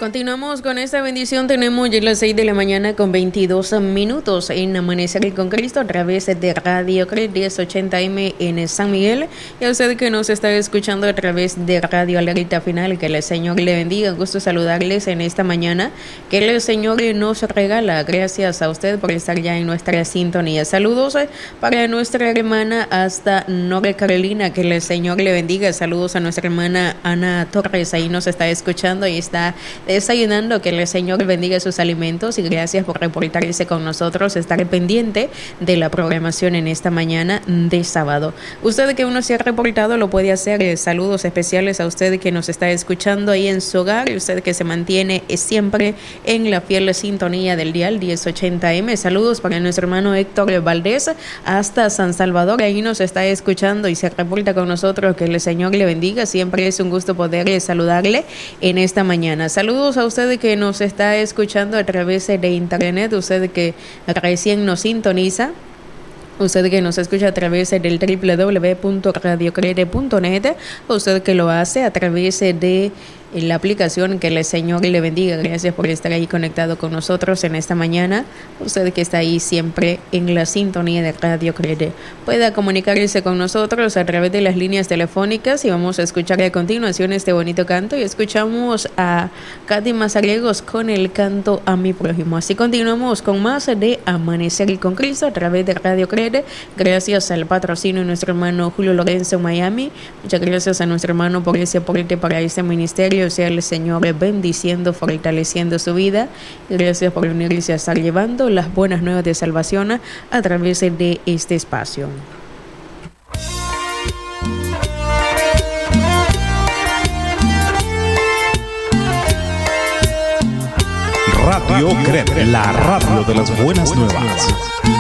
Continuamos con esta bendición. Tenemos ya las 6 de la mañana con 22 minutos en Amanecer con Cristo a través de Radio CRE 1080M en San Miguel. Y a usted que nos está escuchando a través de Radio Alerta Final, que el Señor le bendiga. Gusto saludarles en esta mañana que el Señor nos regala. Gracias a usted por estar ya en nuestra sintonía. Saludos para nuestra hermana hasta Norte Carolina, que el Señor le bendiga. Saludos a nuestra hermana Ana Torres, ahí nos está escuchando y está desayunando. Que el Señor bendiga sus alimentos y gracias por reportarse con nosotros, estar pendiente de la programación en esta mañana de sábado. Usted que uno se ha reportado lo puede hacer. Saludos especiales a usted que nos está escuchando ahí en su hogar, usted que se mantiene siempre en la fiel sintonía del dial 1080M. Saludos para nuestro hermano Héctor Valdés hasta San Salvador, ahí nos está escuchando y se reporta con nosotros. Que el Señor le bendiga, siempre es un gusto poder saludarle en esta mañana. Saludos a usted que nos está escuchando a través de internet, usted que recién nos sintoniza, usted que nos escucha a través del www.radiocrede.net, usted que lo hace a través de la aplicación. Que el Señor le bendiga. Gracias por estar ahí conectado con nosotros en esta mañana. Usted que está ahí siempre en la sintonía de Radio Crede, pueda comunicarse con nosotros a través de las líneas telefónicas y vamos a escuchar a continuación este bonito canto. Y escuchamos a Katy Mazariegos con el canto A mi prójimo. Así continuamos con más de Amanecer con Cristo a través de Radio Crede. Gracias al patrocinio de nuestro hermano Julio Lorenzo en Miami. Muchas gracias a nuestro hermano por ese aporte para este ministerio. Sea el Señor bendiciendo, fortaleciendo su vida. Gracias por unirse a estar llevando las buenas nuevas de salvación a través de este espacio. Radio CRE, la radio de las buenas nuevas.